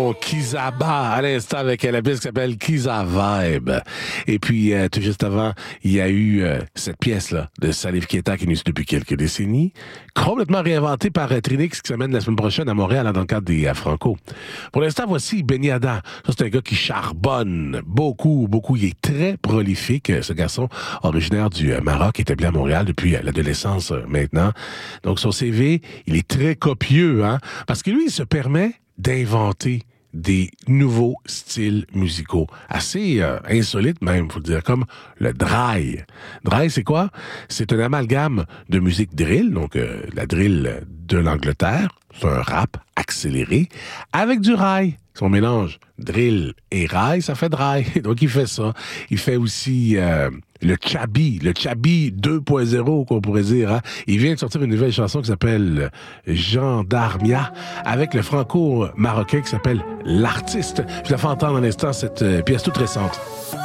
chanson Kizaba à l'instant avec la pièce qui s'appelle Kiza Vibe. Et puis, tout juste avant, il y a eu cette pièce-là de Salif Keita qui est depuis quelques décennies, complètement réinventée par Trinix qui s'amène la semaine prochaine à Montréal dans le cadre des Franco. Pour l'instant, voici Benny Ada. Ça, c'est un gars qui charbonne beaucoup. Il est très prolifique, ce garçon, originaire du Maroc, établi à Montréal depuis l'adolescence maintenant. Donc, son CV, il est très copieux, hein, parce que lui, il se permet d'inventer des nouveaux styles musicaux, assez insolites même, faut le dire, comme le dry. Dry, c'est quoi? C'est un amalgame de musique drill, donc la drill de l'Angleterre, c'est un rap accéléré, avec du rail. Son mélange drill et rail, ça fait dry. Donc, il fait ça. Il fait aussi le Chabi 2.0, qu'on pourrait dire. Hein? Il vient de sortir une nouvelle chanson qui s'appelle Gendarmia, avec le franco-marocain qui s'appelle L'Artiste. Je la fais entendre un instant, cette pièce toute récente.